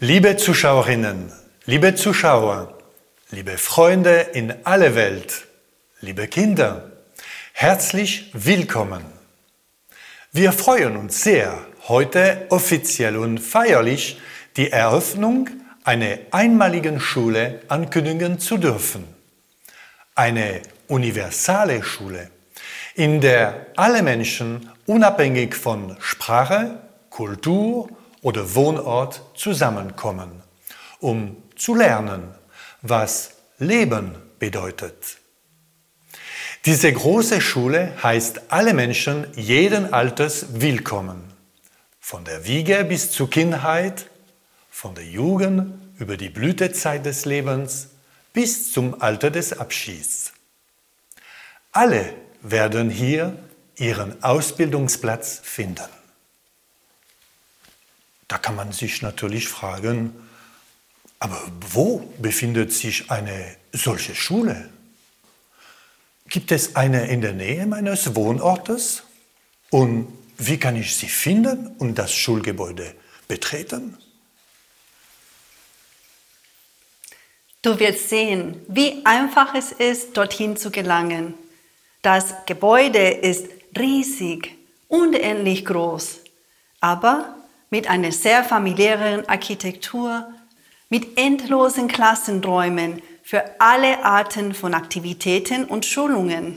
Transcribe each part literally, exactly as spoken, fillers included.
Liebe Zuschauerinnen, liebe Zuschauer, liebe Freunde in aller Welt, liebe Kinder, herzlich willkommen. Wir freuen uns sehr, heute offiziell und feierlich die Eröffnung einer einmaligen Schule ankündigen zu dürfen. Eine universale Schule, in der alle Menschen unabhängig von Sprache, Kultur oder Wohnort zusammenkommen, um zu lernen, was Leben bedeutet. Diese große Schule heißt alle Menschen jeden Alters willkommen, von der Wiege bis zur Kindheit, von der Jugend über die Blütezeit des Lebens bis zum Alter des Abschieds. Alle werden hier ihren Ausbildungsplatz finden. Da kann man sich natürlich fragen, aber wo befindet sich eine solche Schule? Gibt es eine in der Nähe meines Wohnortes? Und wie kann ich sie finden und das Schulgebäude betreten? Du wirst sehen, wie einfach es ist, dorthin zu gelangen. Das Gebäude ist riesig, unendlich groß, aber mit einer sehr familiären Architektur, mit endlosen Klassenräumen für alle Arten von Aktivitäten und Schulungen.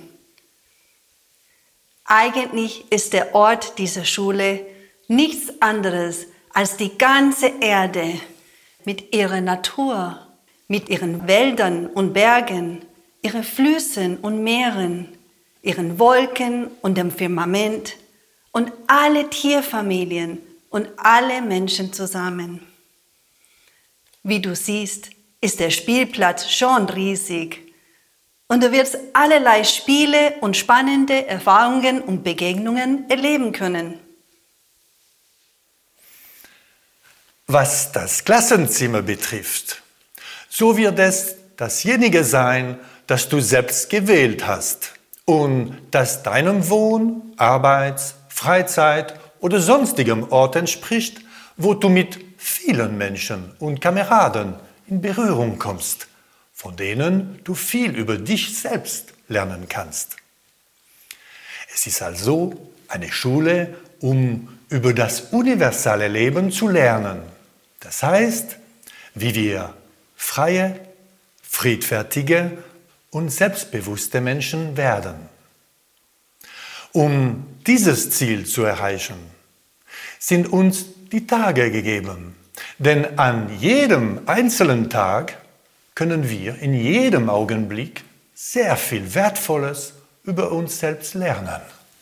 Eigentlich ist der Ort dieser Schule nichts anderes als die ganze Erde mit ihrer Natur, mit ihren Wäldern und Bergen, ihren Flüssen und Meeren, ihren Wolken und dem Firmament und alle Tierfamilien und alle Menschen zusammen. Wie du siehst, ist der Spielplatz schon riesig und du wirst allerlei Spiele und spannende Erfahrungen und Begegnungen erleben können. Was das Klassenzimmer betrifft, so wird es dasjenige sein, das du selbst gewählt hast und das deinem Wohn-, Arbeits-, Freizeit- oder sonstigem Ort entspricht, wo du mit vielen Menschen und Kameraden in Berührung kommst, von denen du viel über dich selbst lernen kannst. Es ist also eine Schule, um über das universale Leben zu lernen. Das heißt, wie wir freie, friedfertige und selbstbewusste Menschen werden. Um dieses Ziel zu erreichen, sind uns die Tage gegeben. Denn an jedem einzelnen Tag können wir in jedem Augenblick sehr viel Wertvolles über uns selbst lernen.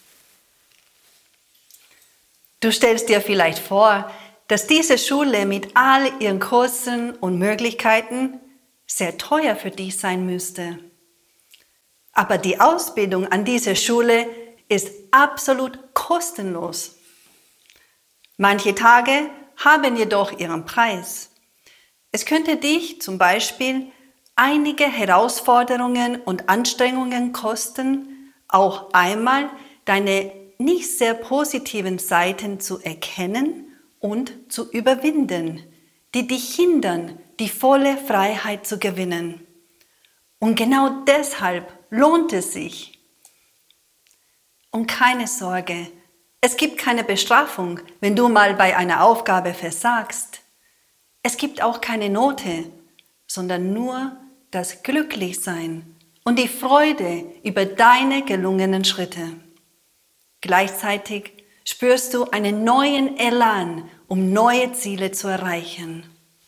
Du stellst dir vielleicht vor, dass diese Schule mit all ihren Kursen und Möglichkeiten sehr teuer für dich sein müsste. Aber die Ausbildung an dieser Schule ist absolut kostenlos. Manche Tage haben jedoch ihren Preis. Es könnte dich zum Beispiel einige Herausforderungen und Anstrengungen kosten, auch einmal deine nicht sehr positiven Seiten zu erkennen und zu überwinden, die dich hindern, die volle Freiheit zu gewinnen. Und genau deshalb lohnt es sich. Und keine Sorge, es gibt keine Bestrafung, wenn du mal bei einer Aufgabe versagst. Es gibt auch keine Note, sondern nur das Glücklichsein und die Freude über deine gelungenen Schritte. Gleichzeitig spürst du einen neuen Elan, um neue Ziele zu erreichen.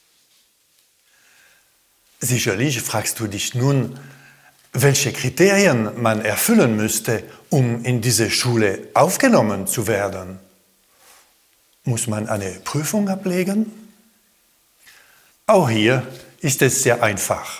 Sicherlich fragst du dich nun, welche Kriterien man erfüllen müsste, um in diese Schule aufgenommen zu werden. Muss man eine Prüfung ablegen? Auch hier ist es sehr einfach.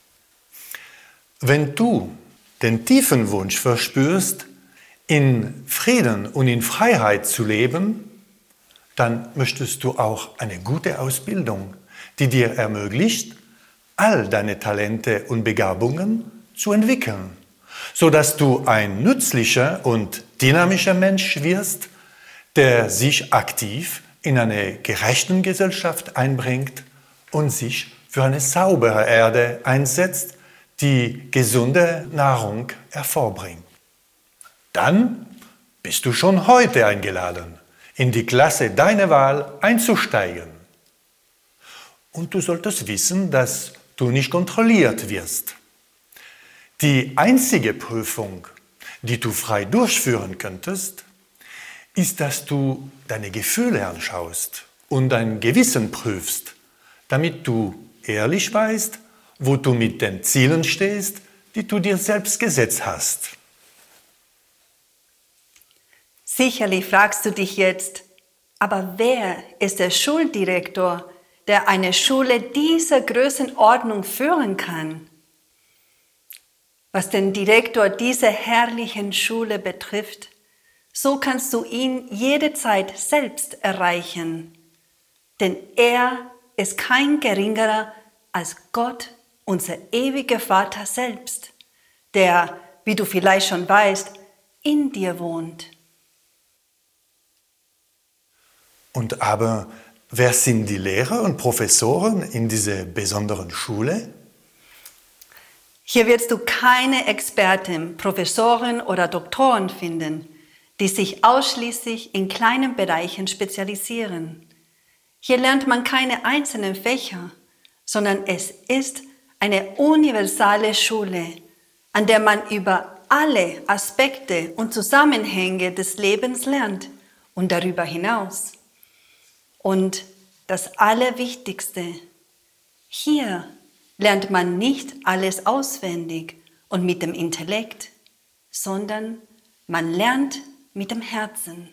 Wenn du den tiefen Wunsch verspürst, in Frieden und in Freiheit zu leben, dann möchtest du auch eine gute Ausbildung, die dir ermöglicht, all deine Talente und Begabungen zu entwickeln, sodass du ein nützlicher und dynamischer Mensch wirst, der sich aktiv in eine gerechte Gesellschaft einbringt und sich für eine saubere Erde einsetzt, die gesunde Nahrung hervorbringt. Dann bist du schon heute eingeladen, in die Klasse deiner Wahl einzusteigen. Und du solltest wissen, dass du nicht kontrolliert wirst. Die einzige Prüfung, die du frei durchführen könntest, ist, dass du deine Gefühle anschaust und dein Gewissen prüfst, damit du ehrlich weißt, wo du mit den Zielen stehst, die du dir selbst gesetzt hast. Sicherlich fragst du dich jetzt, aber wer ist der Schuldirektor, der eine Schule dieser Größenordnung führen kann? Was den Direktor dieser herrlichen Schule betrifft, so kannst du ihn jederzeit selbst erreichen, denn er ist kein geringerer als Gott, unser ewiger Vater selbst, der, wie du vielleicht schon weißt, in dir wohnt. Und aber, wer sind die Lehrer und Professoren in dieser besonderen Schule? Hier wirst du keine Experten, Professoren oder Doktoren finden, die sich ausschließlich in kleinen Bereichen spezialisieren. Hier lernt man keine einzelnen Fächer, sondern es ist eine universale Schule, an der man über alle Aspekte und Zusammenhänge des Lebens lernt und darüber hinaus. Und das Allerwichtigste, hier lernt man nicht alles auswendig und mit dem Intellekt, sondern man lernt mit dem Herzen.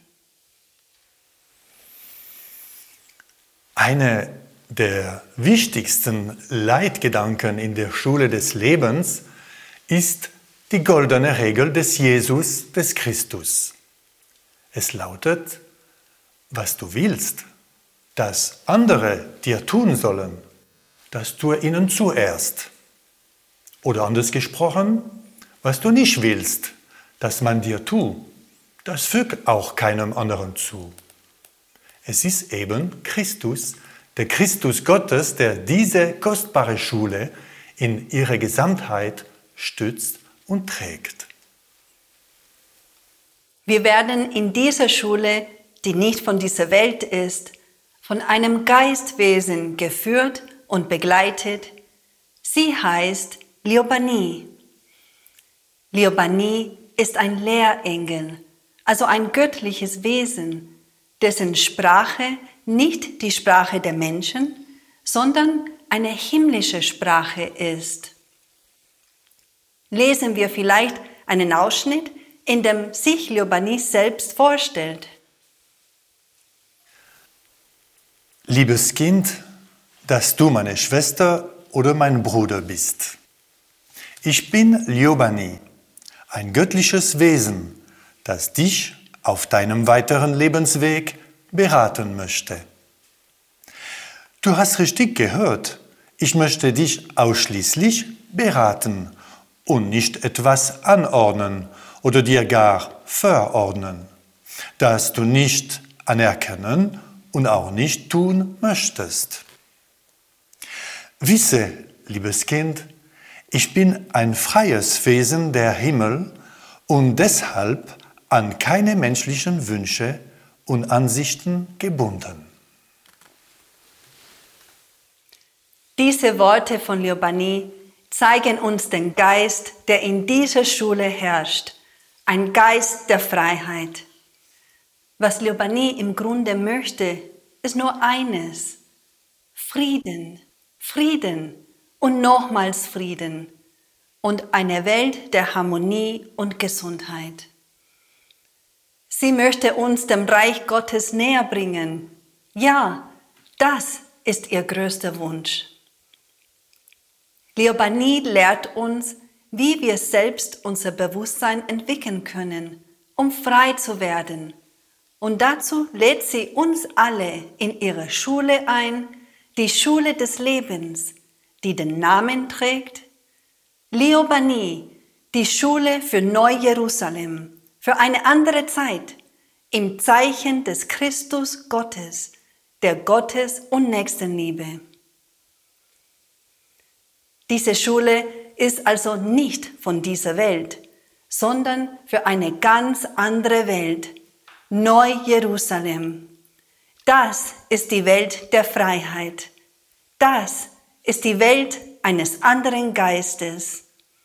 Einer der wichtigsten Leitgedanken in der Schule des Lebens ist die goldene Regel des Jesus, des Christus. Es lautet, was du willst, dass andere dir tun sollen, das tue ihnen zuerst. Oder anders gesprochen, was du nicht willst, dass man dir tut, das füg auch keinem anderen zu. Es ist eben Christus, der Christus Gottes, der diese kostbare Schule in ihrer Gesamtheit stützt und trägt. Wir werden in dieser Schule, die nicht von dieser Welt ist, von einem Geistwesen geführt und begleitet. Sie heißt Liobani. Liobani ist ein Lehrengel, also ein göttliches Wesen, dessen Sprache nicht die Sprache der Menschen, sondern eine himmlische Sprache ist. Lesen wir vielleicht einen Ausschnitt, in dem sich Liobani selbst vorstellt. Liebes Kind, dass du meine Schwester oder mein Bruder bist. Ich bin Liobani, ein göttliches Wesen, das dich auf deinem weiteren Lebensweg beraten möchte. Du hast richtig gehört, ich möchte dich ausschließlich beraten und nicht etwas anordnen oder dir gar verordnen, das du nicht anerkennen und auch nicht tun möchtest. Wisse, liebes Kind, ich bin ein freies Wesen der Himmel und deshalb an keine menschlichen Wünsche und Ansichten gebunden. Diese Worte von Liobani zeigen uns den Geist, der in dieser Schule herrscht, ein Geist der Freiheit. Was Liobani im Grunde möchte, ist nur eines: Frieden, Frieden und nochmals Frieden und eine Welt der Harmonie und Gesundheit. Sie möchte uns dem Reich Gottes näher bringen. Ja, das ist ihr größter Wunsch. Liobani lehrt uns, wie wir selbst unser Bewusstsein entwickeln können, um frei zu werden. Und dazu lädt sie uns alle in ihre Schule ein, die Schule des Lebens, die den Namen trägt Liobani, die Schule für Neu-Jerusalem, für eine andere Zeit, im Zeichen des Christus Gottes, der Gottes- und Nächstenliebe. Diese Schule ist also nicht von dieser Welt, sondern für eine ganz andere Welt, Neu-Jerusalem. Das ist die Welt der Freiheit. Das ist die Welt eines anderen Geistes.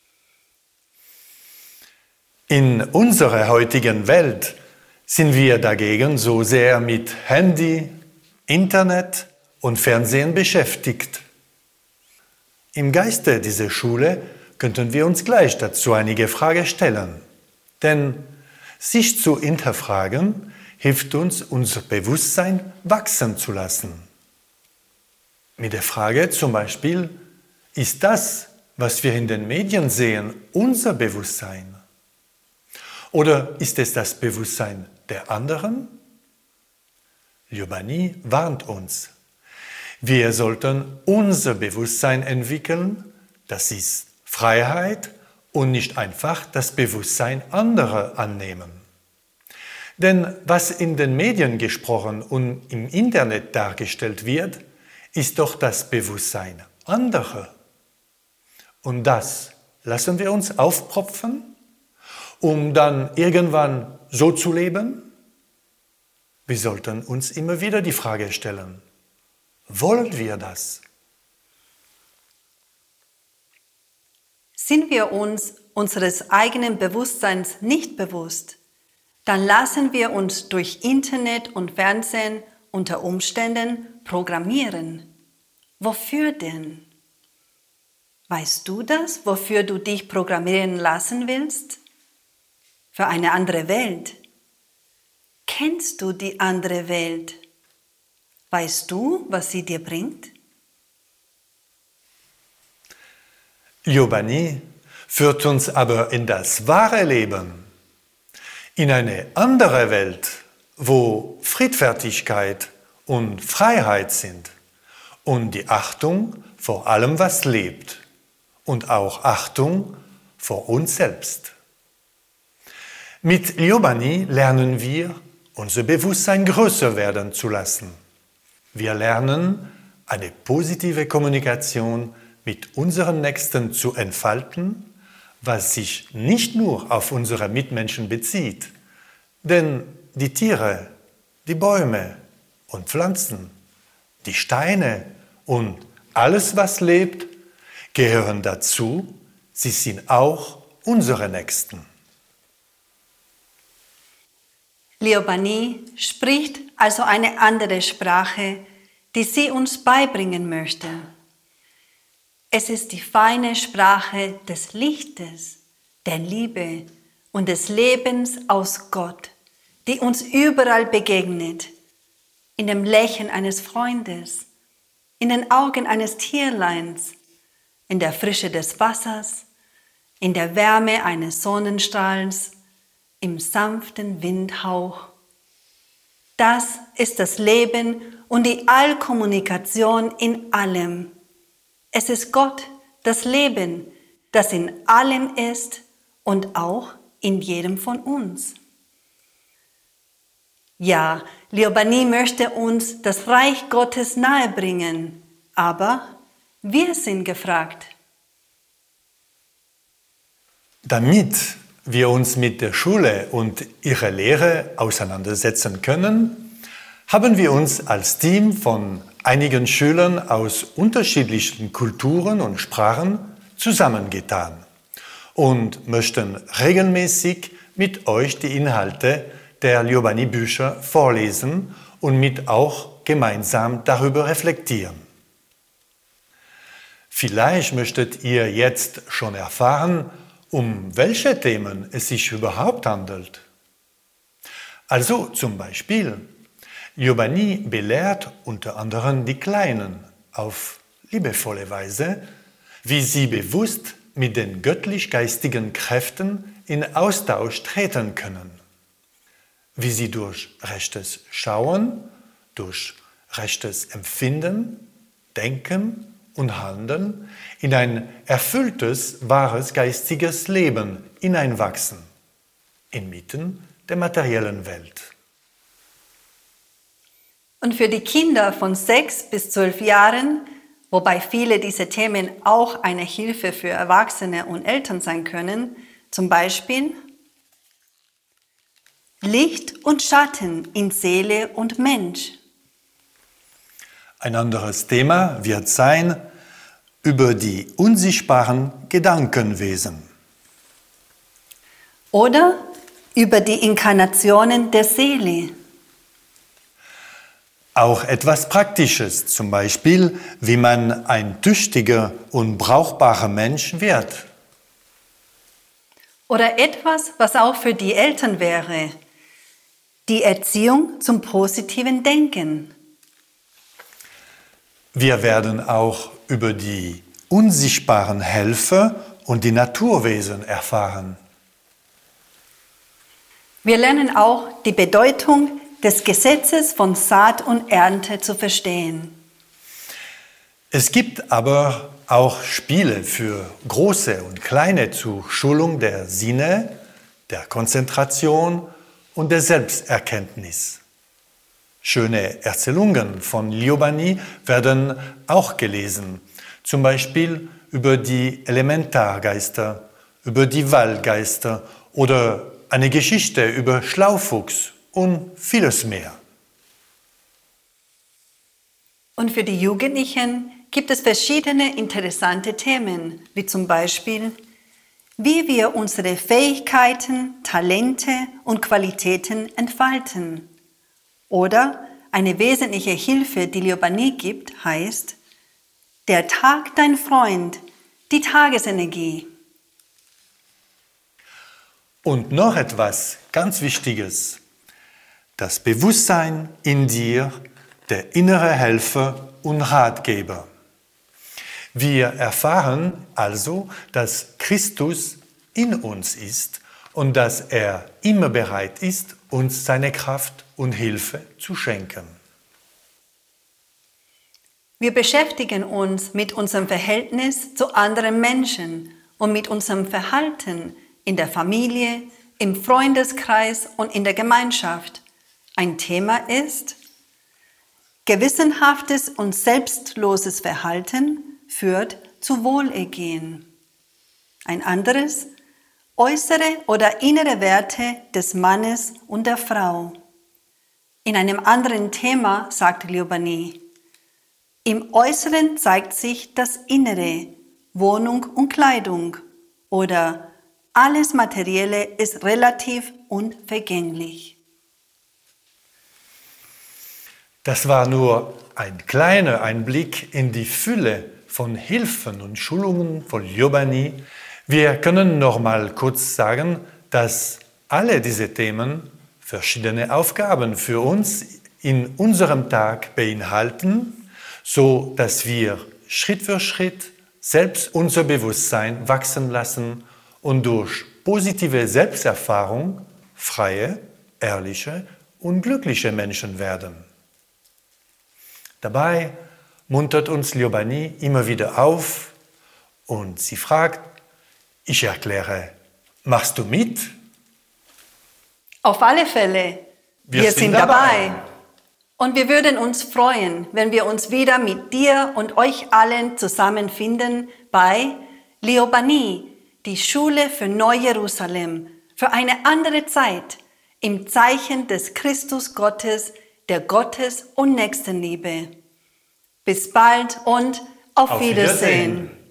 In unserer heutigen Welt sind wir dagegen so sehr mit Handy, Internet und Fernsehen beschäftigt. Im Geiste dieser Schule könnten wir uns gleich dazu einige Fragen stellen. Denn sich zu hinterfragen, hilft uns, unser Bewusstsein wachsen zu lassen. Mit der Frage zum Beispiel, ist das, was wir in den Medien sehen, unser Bewusstsein? Oder ist es das Bewusstsein der anderen? Liobani warnt uns. Wir sollten unser Bewusstsein entwickeln, das ist Freiheit und nicht einfach das Bewusstsein anderer annehmen. Denn was in den Medien gesprochen und im Internet dargestellt wird, ist doch das Bewusstsein anderer. Und das lassen wir uns aufpropfen, um dann irgendwann so zu leben? Wir sollten uns immer wieder die Frage stellen, wollen wir das? Sind wir uns unseres eigenen Bewusstseins nicht bewusst, dann lassen wir uns durch Internet und Fernsehen unter Umständen programmieren. Wofür denn? Weißt du das, wofür du dich programmieren lassen willst? Für eine andere Welt. Kennst du die andere Welt? Weißt du, was sie dir bringt? Liobani führt uns aber in das wahre Leben, in eine andere Welt, wo Friedfertigkeit und Freiheit sind und die Achtung vor allem, was lebt und auch Achtung vor uns selbst. Mit Liobani lernen wir, unser Bewusstsein größer werden zu lassen. Wir lernen, eine positive Kommunikation mit unseren Nächsten zu entfalten, was sich nicht nur auf unsere Mitmenschen bezieht, denn die Tiere, die Bäume und Pflanzen, die Steine und alles, was lebt, gehören dazu, sie sind auch unsere Nächsten. Liobani spricht also eine andere Sprache, die sie uns beibringen möchte. Es ist die feine Sprache des Lichtes, der Liebe und des Lebens aus Gott, die uns überall begegnet, in dem Lächeln eines Freundes, in den Augen eines Tierleins, in der Frische des Wassers, in der Wärme eines Sonnenstrahls, im sanften Windhauch. Das ist das Leben und die Allkommunikation in allem. Es ist Gott, das Leben, das in allem ist und auch in jedem von uns. Ja, Liobani möchte uns das Reich Gottes nahebringen, aber wir sind gefragt. Damit wir uns mit der Schule und ihrer Lehre auseinandersetzen können, haben wir uns als Team von einigen Schülern aus unterschiedlichen Kulturen und Sprachen zusammengetan und möchten regelmäßig mit euch die Inhalte der Liobani-Bücher vorlesen und mit auch gemeinsam darüber reflektieren. Vielleicht möchtet ihr jetzt schon erfahren, um welche Themen es sich überhaupt handelt. Also zum Beispiel, Liobani belehrt unter anderem die Kleinen auf liebevolle Weise, wie sie bewusst mit den göttlich-geistigen Kräften in Austausch treten können, wie sie durch rechtes Schauen, durch rechtes Empfinden, Denken und Handeln in ein erfülltes, wahres geistiges Leben hineinwachsen, inmitten der materiellen Welt. Und für die Kinder von sechs bis zwölf Jahren, wobei viele dieser Themen auch eine Hilfe für Erwachsene und Eltern sein können, zum Beispiel Licht und Schatten in Seele und Mensch. Ein anderes Thema wird sein über die unsichtbaren Gedankenwesen. Oder über die Inkarnationen der Seele. Auch etwas Praktisches, zum Beispiel, wie man ein tüchtiger und brauchbarer Mensch wird. Oder etwas, was auch für die Eltern wäre. Die Erziehung zum positiven Denken. Wir werden auch über die unsichtbaren Helfer und die Naturwesen erfahren. Wir lernen auch die Bedeutung des Gesetzes von Saat und Ernte zu verstehen. Es gibt aber auch Spiele für Große und Kleine zur Schulung der Sinne, der Konzentration und der Selbsterkenntnis. Schöne Erzählungen von Liobani werden auch gelesen, zum Beispiel über die Elementargeister, über die Waldgeister oder eine Geschichte über Schlaufuchs und vieles mehr. Und für die Jugendlichen gibt es verschiedene interessante Themen, wie zum Beispiel, wie wir unsere Fähigkeiten, Talente und Qualitäten entfalten. Oder eine wesentliche Hilfe, die Liobani gibt, heißt, der Tag dein Freund, die Tagesenergie. Und noch etwas ganz Wichtiges. Das Bewusstsein in dir, der innere Helfer und Ratgeber. Wir erfahren also, dass Christus in uns ist und dass er immer bereit ist, uns seine Kraft und Hilfe zu schenken. Wir beschäftigen uns mit unserem Verhältnis zu anderen Menschen und mit unserem Verhalten in der Familie, im Freundeskreis und in der Gemeinschaft. Ein Thema ist, gewissenhaftes und selbstloses Verhalten führt zu Wohlergehen. Ein anderes, äußere oder innere Werte des Mannes und der Frau. In einem anderen Thema sagt Liobani, im Äußeren zeigt sich das Innere, Wohnung und Kleidung oder alles Materielle ist relativ und vergänglich. Das war nur ein kleiner Einblick in die Fülle von Hilfen und Schulungen von Liobani. Wir können noch mal kurz sagen, dass alle diese Themen verschiedene Aufgaben für uns in unserem Tag beinhalten, so dass wir Schritt für Schritt selbst unser Bewusstsein wachsen lassen und durch positive Selbsterfahrung freie, ehrliche und glückliche Menschen werden. Dabei muntert uns Liobani immer wieder auf und sie fragt, ich erkläre, machst du mit? Auf alle Fälle, wir, wir sind, sind dabei. dabei. Und wir würden uns freuen, wenn wir uns wieder mit dir und euch allen zusammenfinden bei Liobani, die Schule für Neu-Jerusalem, für eine andere Zeit, im Zeichen des Christus Gottes, der Gottes- und Nächstenliebe. Bis bald und auf, auf Wiedersehen. Wiedersehen.